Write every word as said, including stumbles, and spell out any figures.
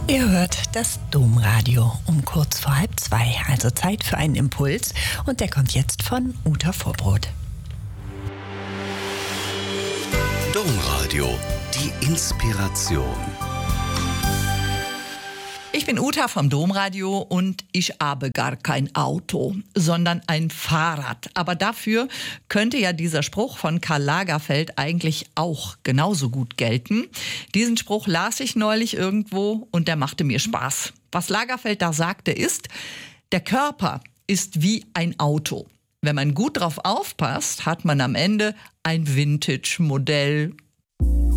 Ihr hört das Domradio um kurz vor halb zwei, also Zeit für einen Impuls. Und der kommt jetzt von Uta Vorbrot. Domradio, die Inspiration. Ich bin Uta vom Domradio und ich habe gar kein Auto, sondern ein Fahrrad. Aber dafür könnte ja dieser Spruch von Karl Lagerfeld eigentlich auch genauso gut gelten. Diesen Spruch las ich neulich irgendwo und der machte mir Spaß. Was Lagerfeld da sagte ist, der Körper ist wie ein Auto. Wenn man gut drauf aufpasst, hat man am Ende ein Vintage-Modell.